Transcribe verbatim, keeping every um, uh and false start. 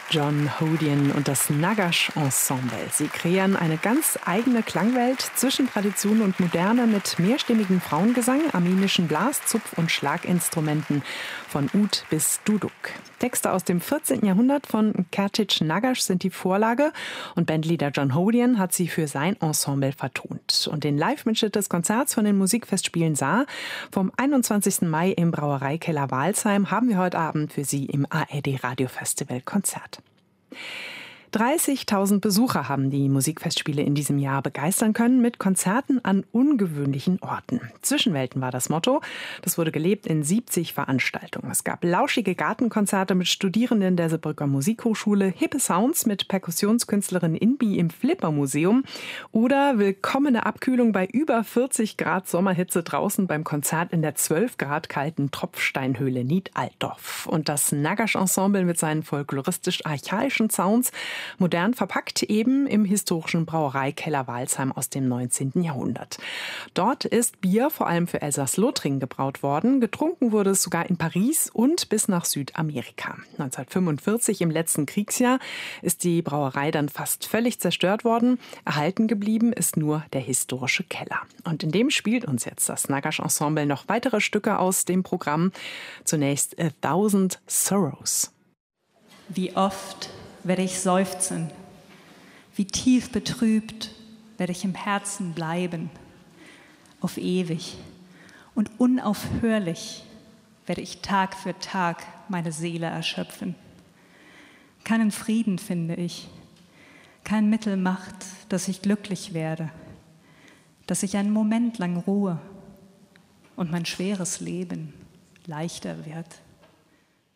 John Hodian und das Nagash Ensemble. Sie kreieren eine ganz eigene Klangwelt zwischen Tradition und Moderne mit mehrstimmigem Frauengesang, armenischen Blas-, Zupf- und Schlaginstrumenten von Ud bis Duduk. Texte aus dem vierzehnten Jahrhundert von Kertic Nagash sind die Vorlage und Bandleader John Hodian hat sie für sein Ensemble vertont. Und den Live-Mitschnitt des Konzerts von den Musikfestspielen Saar vom einundzwanzigsten Mai im Brauereikeller Walsheim haben wir heute Abend für Sie im A R D Radio Festival Konzert. dreißigtausend Besucher haben die Musikfestspiele in diesem Jahr begeistern können mit Konzerten an ungewöhnlichen Orten. Zwischenwelten war das Motto. Das wurde gelebt in siebzig Veranstaltungen. Es gab lauschige Gartenkonzerte mit Studierenden der Saarbrücker Musikhochschule, hippe Sounds mit Perkussionskünstlerin Inbi im Flipper-Museum oder willkommene Abkühlung bei über vierzig Grad Sommerhitze draußen beim Konzert in der zwölf Grad kalten Tropfsteinhöhle Nied-Altdorf. Und das Nagash-Ensemble mit seinen folkloristisch-archaischen Sounds modern verpackt eben im historischen Brauereikeller Walsheim aus dem neunzehnten Jahrhundert. Dort ist Bier vor allem für Elsass-Lothringen gebraut worden. Getrunken wurde es sogar in Paris und bis nach Südamerika. neunzehnhundertfünfundvierzig, im letzten Kriegsjahr, ist die Brauerei dann fast völlig zerstört worden. Erhalten geblieben ist nur der historische Keller. Und in dem spielt uns jetzt das Nagash Ensemble noch weitere Stücke aus dem Programm. Zunächst A Thousand Sorrows. Wie oft werde ich seufzen, wie tief betrübt werde ich im Herzen bleiben. Auf ewig und unaufhörlich werde ich Tag für Tag meine Seele erschöpfen. Keinen Frieden finde ich, kein Mittel macht, dass ich glücklich werde, dass ich einen Moment lang ruhe und mein schweres Leben leichter wird.